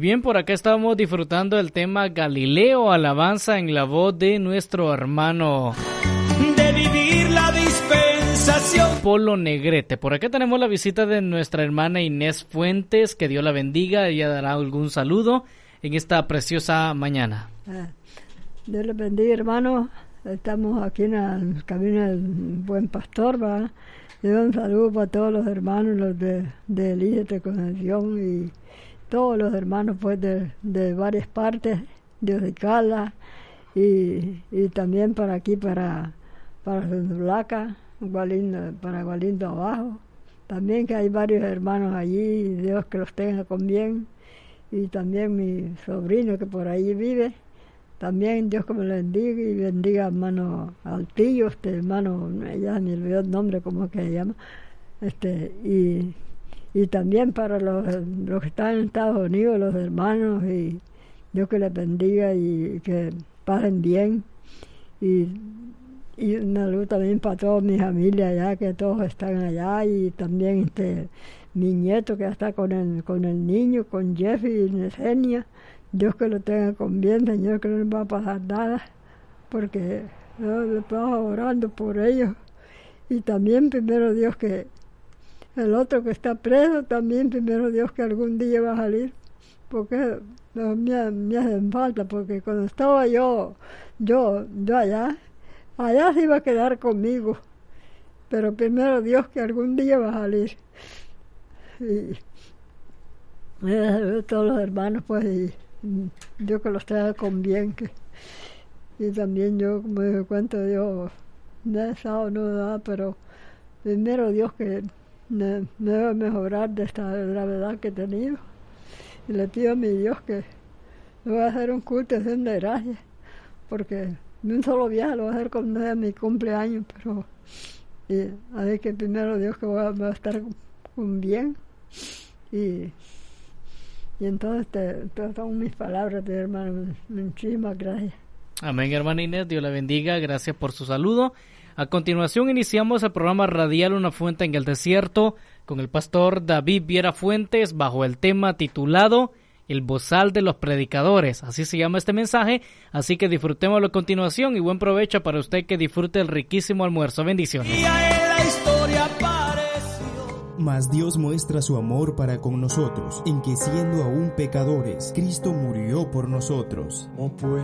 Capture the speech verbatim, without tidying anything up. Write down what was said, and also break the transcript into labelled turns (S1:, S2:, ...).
S1: bien, por acá estamos disfrutando del tema Galileo, alabanza en la voz de nuestro hermano
S2: de vivir la dispensación.
S1: Polo Negrete. Por acá tenemos la visita de nuestra hermana Inés Fuentes, que Dios la bendiga. Ella dará algún saludo en esta preciosa mañana.
S3: Ah, Dios le bendiga, hermano. Estamos aquí en el camino del Buen Pastor, ¿va? Le doy un saludo para todos los hermanos, los de, de Elígete Concepción y todos los hermanos pues de, de varias partes, de Ocicala y, y también para aquí, para, para Blaca, Gualindo, para Gualindo abajo. También que hay varios hermanos allí, Dios que los tenga con bien. Y también mi sobrino que por ahí vive. También Dios que me lo bendiga y bendiga a hermano Altillo, este hermano, ya me olvidó el nombre, ¿cómo es que se llama? Este, y, y también para los, los que están en Estados Unidos, los hermanos, y Dios que les bendiga y que pasen bien. Y, y un saludo también para toda mi familia allá, que todos están allá, y también este mi nieto que está con el, con el niño, con Jeffy y Nesenia. Dios que lo tenga con bien, Señor, que no les va a pasar nada, porque yo le estaba orando por ellos. Y también primero Dios que el otro que está preso, también primero Dios que algún día va a salir, porque no, me, me hacen falta, porque cuando estaba yo, yo, yo allá, allá se iba a quedar conmigo, pero primero Dios que algún día va a salir. Y eh, todos los hermanos pues y Dios que los tenga con bien, que, y también yo, como me cuento, yo no he estado, no nada, pero primero Dios que me, me debe mejorar de esta gravedad que he tenido, y le pido a mi Dios que le voy a hacer un culto de acción de gracias, porque un solo viaje lo voy a hacer cuando sea mi cumpleaños, pero y, a ver que primero Dios que voy a, voy a estar con bien, y Y entonces, te, te son mis palabras, de hermano. Muchísimas gracias.
S1: Amén, hermana Inés. Dios la bendiga. Gracias por su saludo. A continuación, iniciamos el programa radial Una Fuente en el Desierto con el pastor David Viera Fuentes bajo el tema titulado El Bozal de los Predicadores. Así se llama este mensaje. Así que disfrutémoslo a continuación y buen provecho para usted que disfrute el riquísimo almuerzo. Bendiciones.
S2: Y a él la historia pareció.
S4: Mas Dios muestra su amor para con nosotros, en que siendo aún pecadores, Cristo murió por nosotros.